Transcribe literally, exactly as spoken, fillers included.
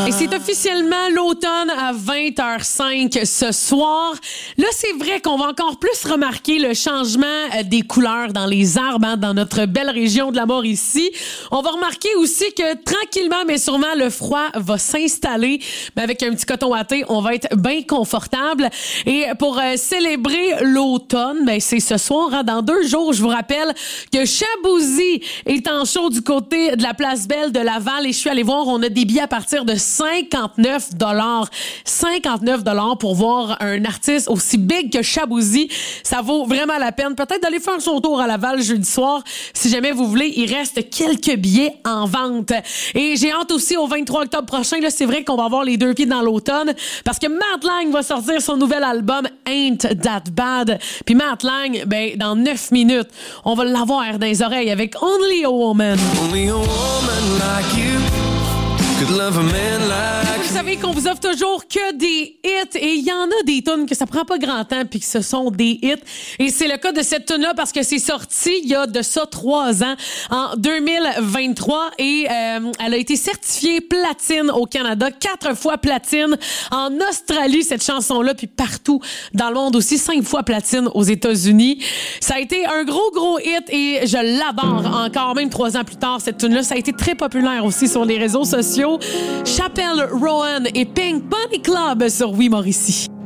Et c'est officiellement l'automne à vingt heures cinq ce soir. Là, c'est vrai qu'on va encore plus remarquer le changement des couleurs dans les arbres, hein, dans notre belle région de la Mauricie. On va remarquer aussi que tranquillement, mais sûrement, le froid va s'installer. Mais avec un petit coton watté, on va être bien confortable. Et pour euh, célébrer l'automne, ben, c'est ce soir, hein, dans deux jours, je vous rappelle que Chabouzy est en show du côté de la Place Belle de Laval. Et je suis allée voir, on a des billets à partir de cinquante-neuf dollars. cinquante-neuf dollars pour voir un artiste aussi big que Chabouzy. Ça vaut vraiment la peine. Peut-être d'aller faire son tour à Laval jeudi soir. Si jamais vous voulez, il reste quelques billets en vente. Et j'ai hâte aussi au vingt-trois octobre prochain. Là, c'est vrai qu'on va avoir les deux pieds dans l'automne parce que Matt Lang va sortir son nouvel album Ain't That Bad. Puis Matt Lang, ben, dans neuf minutes, on va l'avoir dans les oreilles avec Only a Woman. Only a woman like you could love a man like. Vous savez qu'on vous offre toujours que des hits et il y en a des tunes que ça prend pas grand temps puis que ce sont des hits. Et c'est le cas de cette tune-là parce que c'est sorti il y a de ça trois ans, en deux mille vingt-trois et euh, elle a été certifiée platine au Canada, quatre fois platine en Australie, cette chanson-là, puis partout dans le monde aussi, cinq fois platine aux États-Unis. Ça a été un gros, gros hit et je l'adore encore, même trois ans plus tard, cette tune-là. Ça a été très populaire aussi sur les réseaux sociaux. Chappelle Roan et Pink Bunny Club sur Oui Mauricie.